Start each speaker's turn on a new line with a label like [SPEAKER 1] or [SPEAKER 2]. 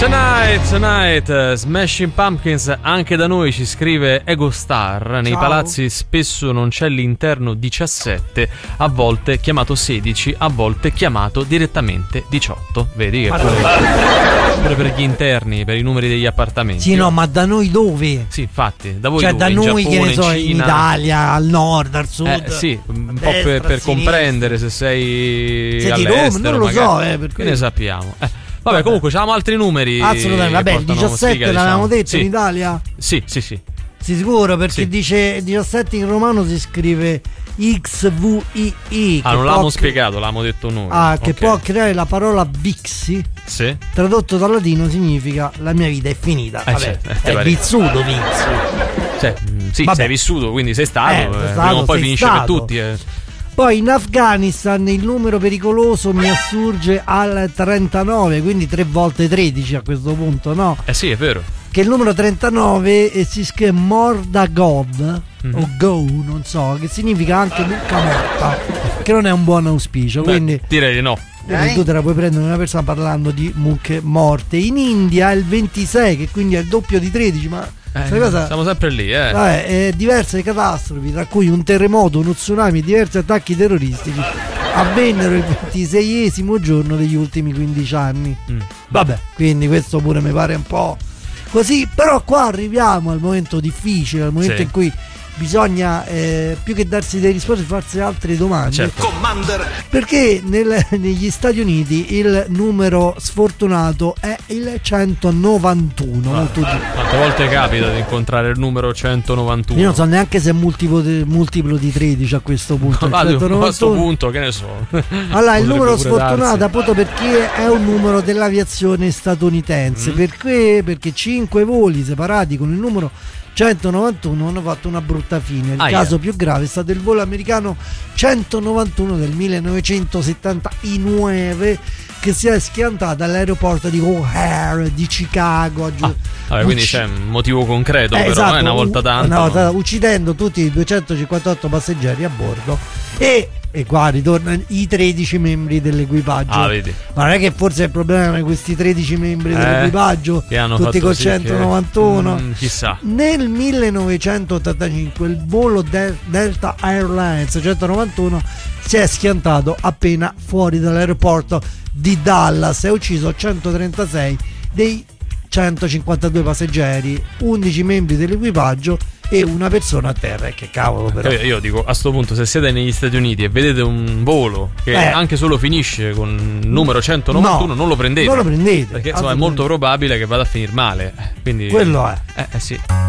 [SPEAKER 1] Tonight, Smashing Pumpkins, anche da noi ci scrive Egostar. Nei palazzi spesso non c'è l'interno 17, a volte chiamato 16, a volte chiamato direttamente 18. Vedi che pure per gli interni, per i numeri degli appartamenti.
[SPEAKER 2] Sì, no, ma da noi dove?
[SPEAKER 1] Sì, infatti, da voi
[SPEAKER 2] cioè
[SPEAKER 1] dove?
[SPEAKER 2] Da noi,
[SPEAKER 1] Giappone,
[SPEAKER 2] che ne so,
[SPEAKER 1] in Cina,
[SPEAKER 2] in Italia, al nord, al sud.
[SPEAKER 1] Sì, un po'
[SPEAKER 2] destra,
[SPEAKER 1] per comprendere se sei
[SPEAKER 2] di
[SPEAKER 1] all'estero.
[SPEAKER 2] Roma, non lo so, per
[SPEAKER 1] che ne sappiamo. Vabbè, comunque c'avamo altri numeri.
[SPEAKER 2] Assolutamente, vabbè, il 17 l'avevamo detto, sì. In Italia?
[SPEAKER 1] Sì.
[SPEAKER 2] Sì, sicuro, perché dice 17 in romano si scrive XVII.
[SPEAKER 1] Non l'abbiamo spiegato, l'abbiamo detto noi.
[SPEAKER 2] Che può creare la parola Vixi.
[SPEAKER 1] Sì.
[SPEAKER 2] Tradotto dal latino significa la mia vita è finita. Vabbè, è vissuto Vixi.
[SPEAKER 1] Cioè, sì, sei vissuto, quindi sei stato, prima o poi finisce per tutti.
[SPEAKER 2] Poi in Afghanistan il numero pericoloso mi assurge al 39, quindi 3 volte 13 a questo punto, no?
[SPEAKER 1] Sì, è vero.
[SPEAKER 2] Che il numero 39 si scrive Mordagov o Go, non so, che significa anche mucca morta, che non è un buon auspicio. Quindi
[SPEAKER 1] direi di no.
[SPEAKER 2] Tu te la puoi prendere una persona parlando di mucche morte. In India è il 26, che quindi è il doppio di 13, ma cosa,
[SPEAKER 1] siamo sempre lì,
[SPEAKER 2] diverse catastrofi, tra cui un terremoto, uno tsunami e diversi attacchi terroristici avvennero il 26esimo giorno degli ultimi 15 anni. Vabbè, quindi questo pure mi pare un po' così, però qua arriviamo al momento difficile, al momento in cui bisogna più che darsi delle risposte farsi altre domande.
[SPEAKER 1] Certo.
[SPEAKER 2] Perché negli Stati Uniti il numero sfortunato è il 191.
[SPEAKER 1] Quante volte capita di incontrare il numero 191?
[SPEAKER 2] Io non so neanche se è multiplo di 13 a questo punto.
[SPEAKER 1] A questo punto che ne so.
[SPEAKER 2] Allora il numero sfortunato appunto perché è un numero dell'aviazione statunitense. Perché 5 voli separati con il numero 191 hanno fatto una brutta fine. Il caso più grave è stato il volo americano 191 del 1979 che si è schiantato all'aeroporto di O'Hare di Chicago.
[SPEAKER 1] Quindi c'è un motivo concreto, però
[SPEAKER 2] esatto,
[SPEAKER 1] una volta tanto,
[SPEAKER 2] uccidendo tutti i 258 passeggeri a bordo e qua ritornano i 13 membri dell'equipaggio.
[SPEAKER 1] Vedi.
[SPEAKER 2] Ma non è che forse il problema è questi 13 membri dell'equipaggio
[SPEAKER 1] che hanno
[SPEAKER 2] tutti
[SPEAKER 1] fatto
[SPEAKER 2] col 191
[SPEAKER 1] chissà.
[SPEAKER 2] Nel 1985 il volo Delta Airlines 191 si è schiantato appena fuori dall'aeroporto di Dallas e ha ucciso 136 dei 152 passeggeri, 11 membri dell'equipaggio e una persona a terra. Che cavolo, però.
[SPEAKER 1] Io dico, a sto punto, se siete negli Stati Uniti e vedete un volo che anche solo finisce con il numero 191, non lo prendete.
[SPEAKER 2] Non lo prendete.
[SPEAKER 1] Perché insomma, è molto probabile che vada a finire male. Quindi
[SPEAKER 2] quello è.
[SPEAKER 1] Sì.